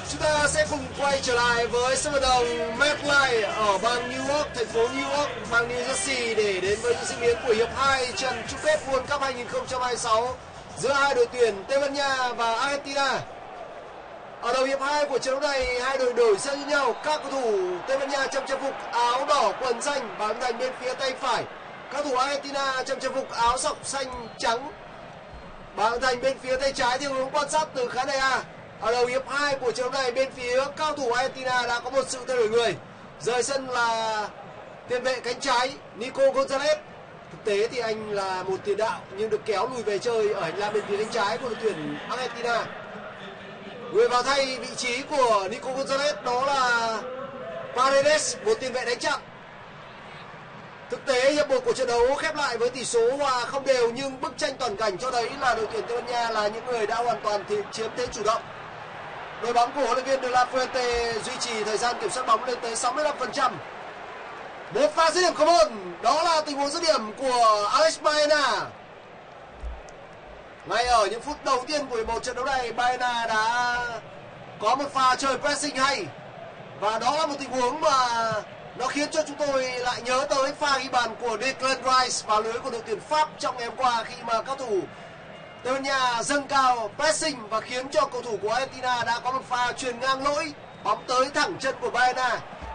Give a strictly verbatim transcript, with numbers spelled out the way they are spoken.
Chúng ta sẽ cùng quay trở lại với sân vận động MetLife ở bang New York, thành phố New York, bang New Jersey để đến với những diễn biến của hiệp hai trận chung kết World Cup hai không hai sáu giữa hai đội tuyển Tây Ban Nha và Argentina. Ở đầu hiệp hai của trận đấu này, hai đội đổi sân như nhau. Các cầu thủ Tây Ban Nha trong trang phục áo đỏ quần xanh bám thành bên phía tay phải. Các thủ Argentina trong trang phục áo sọc xanh trắng bám thành bên phía tay trái theo hướng quan sát từ khán đài A. Ở đầu hiệp hai của trận đấu này, bên phía cao thủ Argentina đã có một sự thay đổi người. Rời sân là tiền vệ cánh trái Nico Gonzalez. Thực tế thì anh là một tiền đạo nhưng được kéo lùi về chơi ở hành lang bên phía cánh trái của đội tuyển Argentina. Người vào thay vị trí của Nico Gonzalez đó là Paredes, một tiền vệ đánh chặn. Thực tế hiệp một của trận đấu khép lại với tỷ số hòa không đều, nhưng bức tranh toàn cảnh cho thấy là đội tuyển Tây Ban Nha là những người đã hoàn toàn thì chiếm thế chủ động. Đội bóng của huấn luyện viên De La Fuente duy trì thời gian kiểm soát bóng lên tới sáu mươi lăm phần trăm. Một pha dứt điểm có môn, đó là tình huống dứt điểm của Alex Baena. Ngay ở những phút đầu tiên của một trận đấu này, Baena đã có một pha chơi pressing hay. Và đó là một tình huống mà nó khiến cho chúng tôi lại nhớ tới pha ghi bàn của Declan Rice vào lưới của đội tuyển Pháp trong ngày hôm qua, khi mà các thủ Tây Ban Nha dâng cao pressing và khiến cho cầu thủ của Argentina đã có một pha chuyền ngang lỗi, bóng tới thẳng chân của Baena.